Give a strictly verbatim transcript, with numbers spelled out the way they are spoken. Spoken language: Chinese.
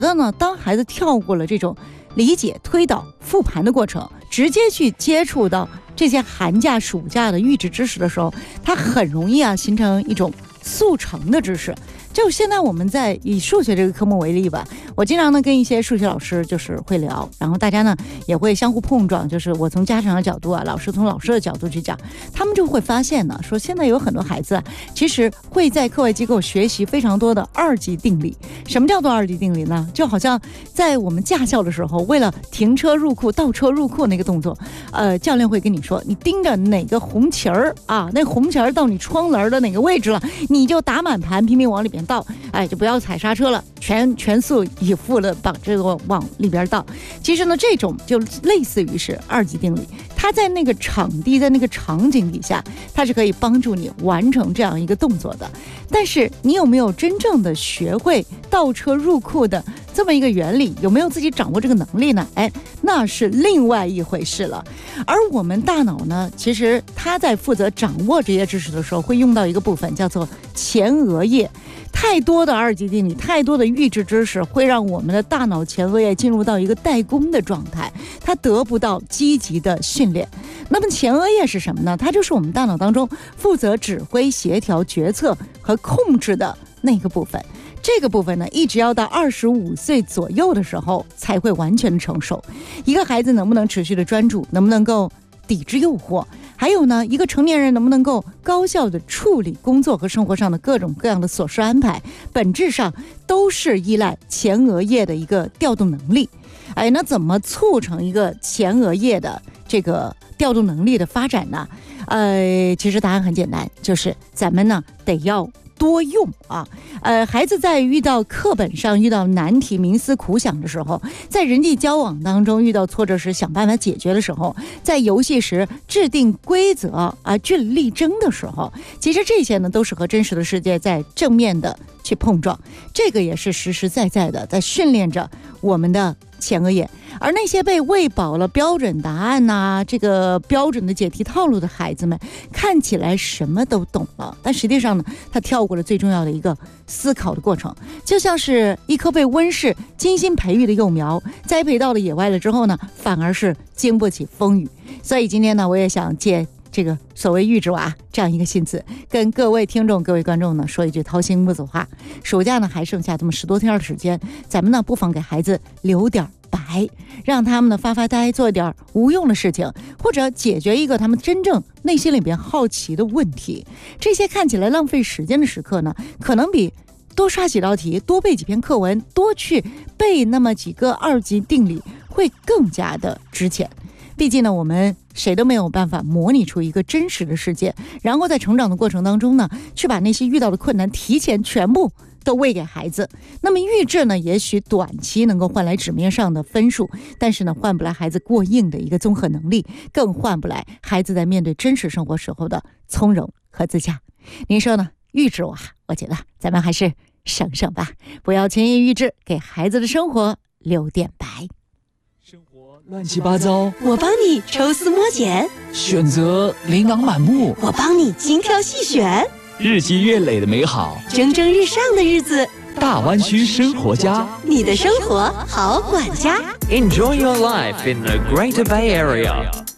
的呢，当孩子跳过了这种理解、推导、复盘的过程，直接去接触到这些寒假、暑假的预知知识的时候，他很容易啊形成一种速成的知识。就现在我们在以数学这个科目为例吧，我经常呢跟一些数学老师就是会聊，然后大家呢也会相互碰撞，就是我从家长的角度啊，老师从老师的角度去讲，他们就会发现呢，说现在有很多孩子啊，其实会在课外机构学习非常多的二级定理。什么叫做二级定理呢？就好像在我们驾校的时候，为了停车入库、倒车入库那个动作，呃，教练会跟你说，你盯着哪个红旗儿啊，那红旗儿到你窗栏的哪个位置了，你就打满盘，拼命往里边倒，哎，就不要踩刹车了，全全速以赴的把这个往里边倒。其实呢，这种就类似于是二级定理，它在那个场地，在那个场景底下，它是可以帮助你完成这样一个动作的。但是你有没有真正的学会倒车入库的这么一个原理，有没有自己掌握这个能力呢？哎，那是另外一回事了。而我们大脑呢，其实它在负责掌握这些知识的时候，会用到一个部分叫做前额叶。太多的二级定理，太多的预知知识，会让我们的大脑前额叶进入到一个怠工的状态，它得不到积极的训练。那么前额叶是什么呢？它就是我们大脑当中负责指挥、协调、决策和控制的那个部分。这个部分呢，一直要到二十五岁左右的时候才会完全成熟。一个孩子能不能持续的专注，能不能够抵制诱惑，还有呢，一个成年人能不能够高效的处理工作和生活上的各种各样的琐事安排，本质上都是依赖前额叶的一个调动能力。哎，那怎么促成一个前额叶的这个调动能力的发展呢？呃，其实答案很简单，就是咱们呢得要多用啊，呃，孩子在遇到课本上遇到难题冥思苦想的时候，在人际交往当中遇到挫折时想办法解决的时候，在游戏时制定规则啊据理力争的时候，其实这些呢都是和真实的世界在正面的去碰撞，这个也是实实在在的在训练着我们的前额叶。而那些被喂饱了标准答案呐、啊，这个标准的解题套路的孩子们，看起来什么都懂了，但实际上呢，他跳过了最重要的一个思考的过程。就像是一颗被温室精心培育的幼苗，栽培到了野外了之后呢，反而是经不起风雨。所以今天呢，我也想借这个所谓预知娃这样一个性子，跟各位听众各位观众呢说一句掏心木子话。暑假呢还剩下这么十多天的时间，咱们呢不妨给孩子留点白，让他们呢发发呆，做点无用的事情，或者解决一个他们真正内心里边好奇的问题。这些看起来浪费时间的时刻呢，可能比多刷几道题，多背几篇课文，多去背那么几个二级定理会更加的值钱。毕竟呢，我们谁都没有办法模拟出一个真实的世界，然后在成长的过程当中呢，去把那些遇到的困难提前全部都喂给孩子。那么预制呢，也许短期能够换来纸面上的分数，但是呢，换不来孩子过硬的一个综合能力，更换不来孩子在面对真实生活时候的从容和自洽。您说呢？预制娃，我觉得咱们还是省省吧，不要轻易预制，给孩子的生活留点白。 生活乱七八糟， 我帮你抽丝剥茧； 选择琳琅满目， 我帮你精挑细选。 日积月累的美好， 蒸蒸日上的日子， 大湾区生活家， 你的生活好管家。 Enjoy your life in the Greater Bay Area.